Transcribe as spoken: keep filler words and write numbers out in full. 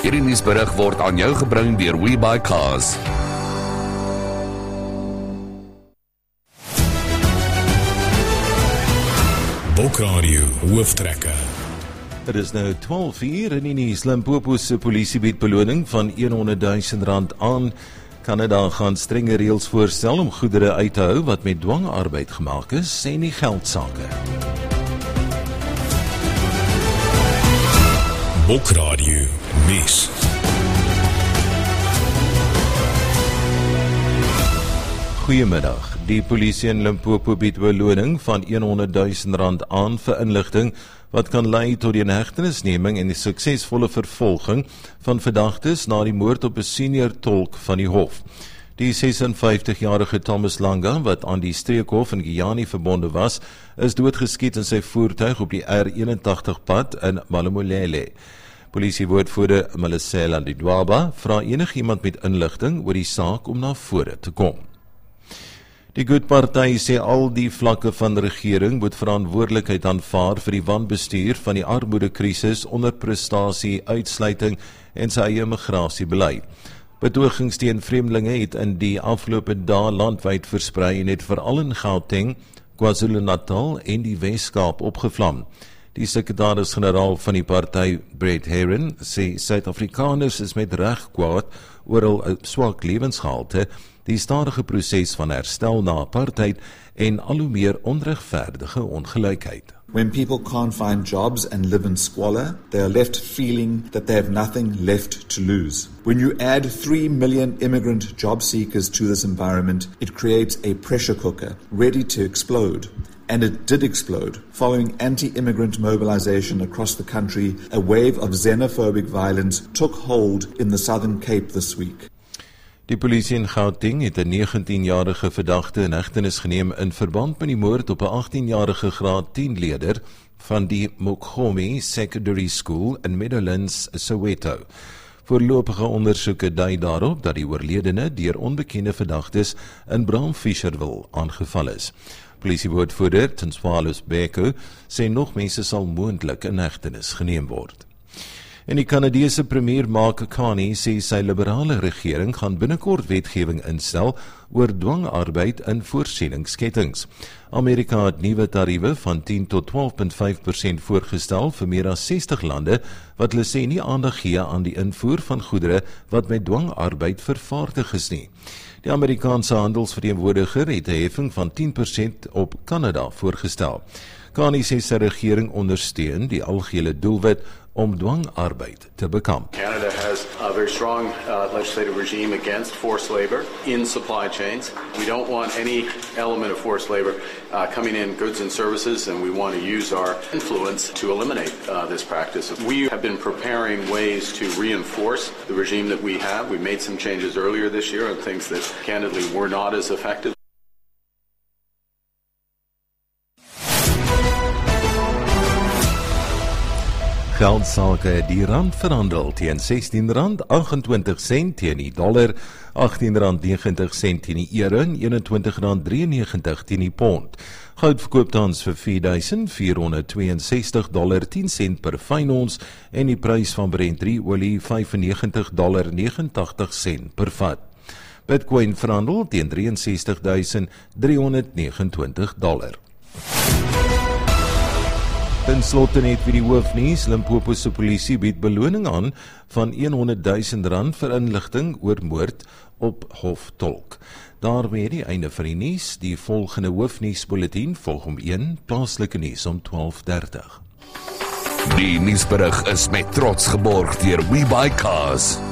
Hierdie nuusberig word aan jou gebring deur WeBuyCars. Boekradio hooftrekker. Het is nou twaalf uur in die nuus. Limpopo se polisie bied beloning van honderdduisend rand aan. Kanada gaan strenge reëls voorstel om goedere uit te hou wat met dwangarbeid gemaak is en nie geldsake. Boekradio nuus. Goeiemiddag. Die polisie in Limpopo bied beloning van honderdduisend rand aan vir inligting wat kan lei tot die inhegtenisneming en die suksesvolle vervolging van verdagtes na die moord op 'n senior tolk van die hof. Die sesenvyftigjarige Thomas Langa, wat aan die streekhof in Giyani verbonde was, is doodgeskiet in sy voertuig op die R eenentagtig pad in Malamulele. Polisiewoordvoerder Malesela Lidwaba vra enigiemand met inligting oor die saak om na vore te kom. Die Good Party sê al die vlakke van regering moet verantwoordelikheid aanvaar vir die wanbestuur van die armoedekrisis onder prestasie, uitsluiting en sy eie migrasiebeleid. Betogings teen vreemdelinge het in die afgelope dae landwyd versprei en het veral in Gauteng, KwaZulu-Natal en die Wes-Kaap opgevlam. Die sekretaris-generaal van die party, Brett Heron, sê Suid-Afrikaners is met reg kwaad oor hul swak lewensgehalte, die stadige proses van herstel na apartheid en al hoe meer onregverdige ongelykheid. When people can't find jobs and live in squalor, they are left feeling that they have nothing left to lose. When you add three million immigrant job seekers to this environment, it creates a pressure cooker ready to explode. And it did explode. Following anti-immigrant mobilization across the country, a wave of xenophobic violence took hold in the Southern Cape this week. Die polisie in Gauteng het 'n negentienjarige verdagte in hegtenis geneem in verband met die moord op 'n achttienjarige graad tien leerder van die Mokgome Secondary School in Meadowlands, Soweto. Voorlopige ondersoeke dui daarop dat die oorledene deur onbekende verdagtes in Braamfisherville aangeval is. Polisiewoordvoerder Tenswalos Beko sê nog mense sal moontlik in hegtenis geneem word. En die Kanadese premier Mark Carney sê sy liberale regering gaan binnekort wetgewing instel oor dwangarbeid in voorsieningskettings. Amerika het nuwe tariewe van tien tot twaalf komma vyf persent voorgestel vir meer as sestig lande wat hulle sê nie aandag gee aan die invoer van goedere wat met dwangarbeid vervaardig is nie. Die Amerikaanse handelsverteenwoordiger het 'n heffing van tien persent op Kanada voorgestel. Carney sê sy regering ondersteun die algehele doelwit om dwangarbeid te bekamp. Canada has a very strong uh, legislative regime against forced labor in supply chains. We don't want any element of forced labor uh, coming in goods and services, and we want to use our influence to eliminate uh, this practice. We have been preparing ways to reinforce the regime that we have. We made some changes earlier this year on things that candidly were not as effective. Geldsake, die rand verhandel teen sestien rand agt-en-twintig sent teen die dollar, agttien rand negentig sent teen die euro en eenentwintig rand drieënnegentig teen die pond. Goud verkoop tans vir vier duisend vierhonderd tweeënsestig dollar tien sent per fyn ons en die prys van Brent olie vyfennegentig dollar negenentagtig sent per vat. Bitcoin verhandel teen ses drie ses duisend driehonderd negenentwintig dollar. Ten slotte net vir die hoofnuus, Limpopo se polisie bied beloning aan van honderdduisend rand vir inligting oor moord op hoftolk. Daarmee die einde van die nuus. Die volgende hoofnuusbulletin volg om een, plaaslike nuus om twaalf dertig. Die nuusberig is met trots geborg deur WeBuyCars.